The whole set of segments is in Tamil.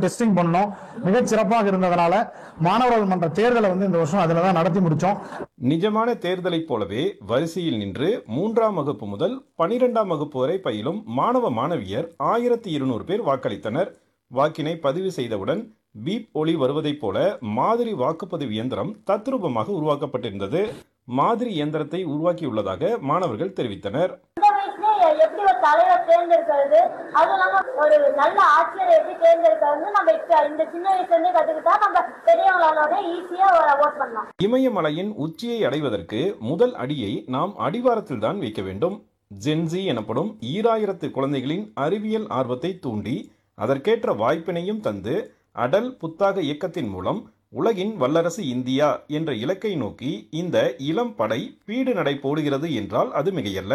டெஸ்டிங் பண்ணோம். மிகச் சிறப்பாக இருந்ததனால மாணவர்கள் மன்ற தேர்தலை இந்த வருஷம் அதில் தான் நடத்தி முடித்தோம். நிஜமான தேர்தலைப் போலவே வரிசையில் நின்று 3ஆம் வகுப்பு முதல் 12ஆம் வகுப்பு வரை பயிலும் மாணவ மாணவியர் 1200 பேர் வாக்களித்தனர். வாக்கினை பதிவு செய்தவுடன் பீப் ஒலி வருவதைப் போல மாதிரி வாக்குப்பதிவு இயந்திரம் தத்ரூபமாக உருவாக்கப்பட்டிருந்தது. மாதிரி இயந்திரத்தை உருவாக்கியுள்ளதாக மாணவர்கள் தெரிவித்தனர். எப்படி ஒரு தலைவர் தேர்ந்தெடுக்கிறது, அதுவும் இல்லாம ஒரு நல்ல ஆட்சியரை எப்படி தேர்ந்தெடுக்கிறது நம்ம இந்த சின்ன வயசுல இருந்தே கத்துக்கிட்டா நம்ம பெரியவங்களால ஈஸியா ஓட் பண்ணலாம். இமயமலையின் உச்சியை அடைவதற்கு முதல் அடியை நாம் அடிவாரத்தில் தான் வைக்க வேண்டும். ஜென்சி எனப்படும் 2000 குழந்தைகளின் அறிவியல் ஆர்வத்தை தூண்டி அதற்கேற்ற வாய்ப்பினையும் தந்து அடல் புத்தாக்க இயக்கத்தின் மூலம் உலகின் வல்லரசு இந்தியா என்ற இலக்கை நோக்கி இந்த இளம் படை பீடு நடை போடுகிறது என்றால் அது மிகையல்ல.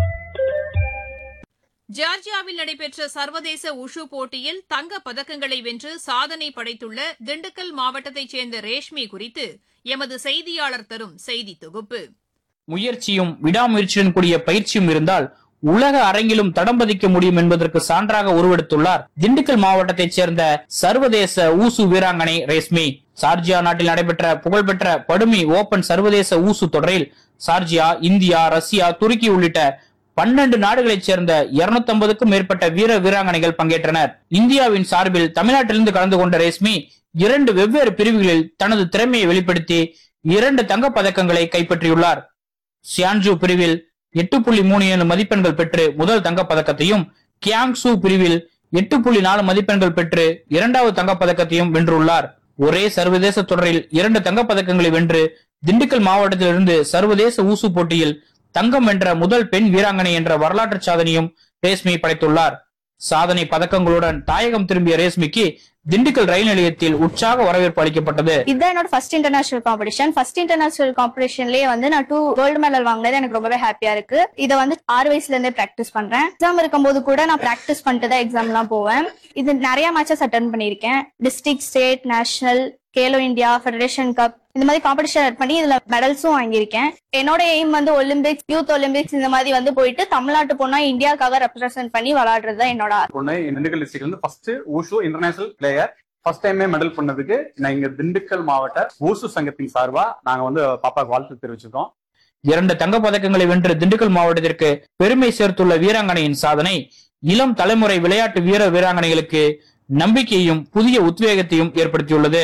ஜார்ஜியாவில் நடைபெற்ற சர்வதேச உஷு போட்டியில் தங்கப் பதக்கங்களை வென்று சாதனை படைத்துள்ள திண்டுக்கல் மாவட்டத்தைச் சேர்ந்த ரேஷ்மி குறித்து எமது செய்தியாளர் தரும் செய்தி தொகுப்பு. முயற்சியும் விடாமுயற்சியுடன் கூடிய பயிற்சியும் இருந்தால் உலக அரங்கிலும் தடம் பதிக்க முடியும் என்பதற்கு சான்றாக உருவெடுத்துள்ளார் திண்டுக்கல் மாவட்டத்தைச் சேர்ந்த சர்வதேச ஊசு வீராங்கனை ரேஷ்மி. சார்ஜியா நாட்டில் நடைபெற்ற புகழ்பெற்ற படுமி ஓபன் சர்வதேச ஊசு தொடரில் சார்ஜியா, இந்தியா, ரஷ்யா, துருக்கி உள்ளிட்ட 12 நாடுகளைச் சேர்ந்த 250க்கும் மேற்பட்ட வீர வீராங்கனைகள் பங்கேற்றனர். இந்தியாவின் சார்பில் தமிழ்நாட்டிலிருந்து கலந்து கொண்ட ரேஷ்மி 2 வெவ்வேறு பிரிவுகளில் தனது திறமையை வெளிப்படுத்தி 2 தங்கப் பதக்கங்களை கைப்பற்றியுள்ளார். சியான்ஜு பிரிவில் 8.37 மதிப்பெண்கள் பெற்று முதல் தங்கப் பதக்கத்தையும், கியாங்சு பிரிவில் 8.4 மதிப்பெண்கள் பெற்று 2வது தங்கப் பதக்கத்தையும் வென்றுள்ளார். ஒரே சர்வதேச தொடரில் 2 தங்கப் பதக்கங்களை வென்று திண்டுக்கல் மாவட்டத்திலிருந்து சர்வதேச ஊசு போட்டியில் தங்கம் வென்ற முதல் பெண் வீராங்கனை என்ற வரலாற்று சாதனையும் ரேஷ்மி படைத்துள்ளார். சாதனை பதக்கங்களுடன் தாயகம் திரும்பிய ரேஷ்மிக்கு திண்டுக்கல் ரயில் நிலையத்தில் உற்சாக வரவேற்பு அளிக்கப்பட்டது. இதுதான் என்னோட first international competition. First international காம்படிஷன்லயே நான் 2 கோல்டு மெடல் வாங்கினது எனக்கு ரொம்பவே ஹாப்பியா இருக்கு. இதை 6 வயசுல இருந்தே பிராக்டிஸ் பண்றேன். எக்ஸாம் இருக்கும்போது கூட நான் பிராக்டிஸ் பண்ணிட்டு தான் எக்ஸாம் எல்லாம் போவேன். இது நிறைய மேட்சஸ் அட்டென்ட் பண்ணிருக்கேன். District, state, national, Khelo India, federation cup இந்த மாதிரி காம்படிஷன் அட்டென்ட் பண்ணி இதுல மெடல்ஸும் வாங்கியிருக்கேன். என்னோட எய்ம் ஒலிம்பிக்ஸ், யூத் ஒலிம்பிக்ஸ் இந்த மாதிரி போயிட்டு தமிழ்நாட்டு பொண்ணா இந்தியாவுக்காக ரெப்ரசென்ட் பண்ணி விளையாடுறது தான் என்னோட பொண்ணு. திண்டுக்கல் டிஸ்ட்ரிக்ட்ல first wushu international player. First டைமே மெடல் பண்ணதுக்கு நான் இங்க திண்டுக்கல் மாவட்ட ஊசு சங்கத்தின் சார்பா நாங்க பாப்பாக்கு வாழ்த்து தெரிவிச்சிருக்கோம். 2 தங்கப் பதக்கங்களை வென்று திண்டுக்கல் மாவட்டத்திற்கு பெருமை சேர்த்துள்ள வீராங்கனையின் சாதனை இளம் தலைமுறை விளையாட்டு வீர வீராங்கனைகளுக்கு நம்பிக்கையும் புதிய உத்வேகத்தையும் ஏற்படுத்தியுள்ளது.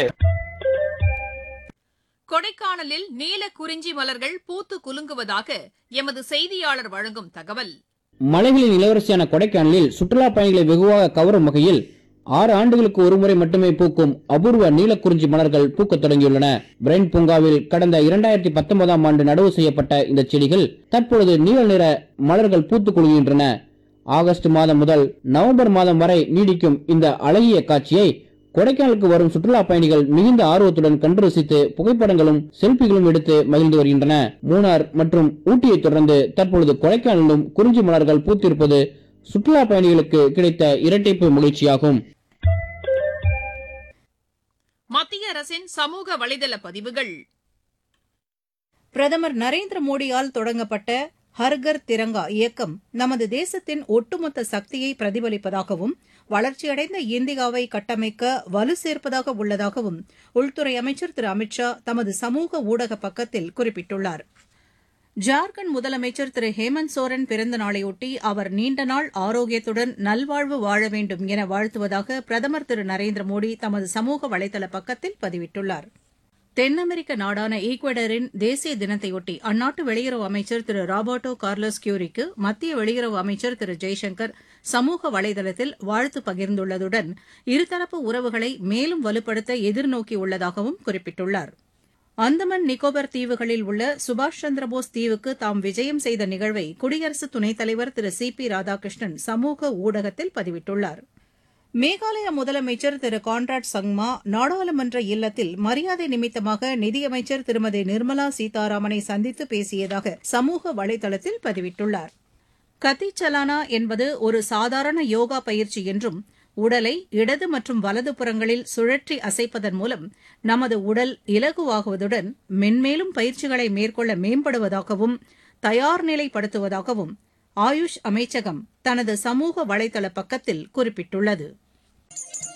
கொடைக்கானலில் நீல குறிஞ்சி மலர்கள் பூத்து குலுங்குவதாக எமது செய்தியாளர் வழங்கும் தகவல். மலைகளின் இளவரசியான கொடைக்கானலில் சுற்றுலா பயணிகளை வெகுவாக கவரும் வகையில் 6 ஆண்டுகளுக்கு ஒருமுறை மட்டுமே பூக்கும் அபூர்வ நீலக்குறிஞ்சி மலர்கள் பூக்கத் தொடங்கியுள்ளன. பிரைன் பூங்காவில் கடந்த 2019ஆம் ஆண்டு நடவு செய்யப்பட்ட இந்த செடிகள் தற்பொழுது நீல நிற மலர்கள் பூத்து குலுங்குகின்றன. ஆகஸ்ட் மாதம் முதல் நவம்பர் மாதம் வரை நீடிக்கும் இந்த அழகிய காட்சியை கொடைக்கானலுக்கு வரும் சுற்றுலா பயணிகள் மிகுந்த ஆர்வத்துடன் கண்டு ரசித்து புகைப்படங்களும் செல்பிகளும் எடுத்து மகிழ்ந்து வருகின்றன. மூணார் மற்றும் ஊட்டியை தொடர்ந்து தற்பொழுது கொடைக்கானலும் குறிஞ்சி மலர்கள் பூத்திருப்பது சுற்றுலா பயணிகளுக்கு கிடைத்த இரட்டைப்பு மகிழ்ச்சியாகும். மத்திய அரசின் சமூக வலைதள பதிவுகள். பிரதமர் நரேந்திர மோடியால் தொடங்கப்பட்ட ஹர்கர் திரங்கா இயக்கம் நமது தேசத்தின் ஒட்டுமொத்த சக்தியை பிரதிபலிப்பதாகவும் வளர்ச்சியடைந்த இந்தியாவை கட்டமைக்க வலு சேர்ப்பதாக உள்ளதாகவும் உள்துறை அமைச்சர் திரு அமித் ஷா தமது சமூக ஊடக பக்கத்தில் குறிப்பிட்டுள்ளார். ஜார்க்கண்ட் முதலமைச்சர் திரு ஹேமந்த் சோரன் பிறந்த நாளையொட்டி அவர் நீண்ட நாள் ஆரோக்கியத்துடன் நல்வாழ்வு வாழ வேண்டும் என வாழ்த்துவதாக பிரதமர் திரு நரேந்திர மோடி தமது சமூக வலைதள பக்கத்தில் பதிவிட்டுள்ளார். தென் அமெரிக்க நாடான ஈக்வடரின் தேசிய தினத்தையொட்டி அந்நாட்டு வெளியுறவு அமைச்சர் திரு ராபர்டோ கார்லோஸ் கியூரிக்கு மத்திய வெளியுறவு அமைச்சர் திரு ஜெய்சங்கர் சமூக வலைதளத்தில் வாழ்த்து பகிர்ந்துள்ளதுடன் இருதரப்பு உறவுகளை மேலும் வலுப்படுத்த எதிர்நோக்கியுள்ளதாகவும் குறிப்பிட்டுள்ளார். அந்தமான் நிக்கோபர் தீவுகளில் உள்ள சுபாஷ் சந்திரபோஸ் தீவுக்கு தாம் விஜயம் செய்த நிகழ்வை குடியரசு துணைத் தலைவர் திரு சி பி ராதாகிருஷ்ணன் சமூக ஊடகத்தில் பதிவிட்டுள்ளார். மேகாலய முதலமைச்சர் திரு கான்ராட் சங்மா நாடாளுமன்ற இல்லத்தில் மரியாதை நிமித்தமாக நிதியமைச்சர் திருமதி நிர்மலா சீதாராமனை சந்தித்து பேசியதாக சமூக வலைதளத்தில் பதிவிட்டுள்ளார். கத்தி சலானா என்பது ஒரு சாதாரண யோகா பயிற்சி என்றும் உடலை இடது மற்றும் வலது புறங்களில் சுழற்றி அசைப்பதன் மூலம் நமது உடல் இலகுவாகுவதுடன் மென்மேலும் பயிற்சிகளை மேற்கொள்ள மேம்படுவதாகவும் தயார் நிலைப்படுத்துவதாகவும் ஆயுஷ் அமைச்சகம் தனது சமூக வலைதள பக்கத்தில் குறிப்பிட்டுள்ளது.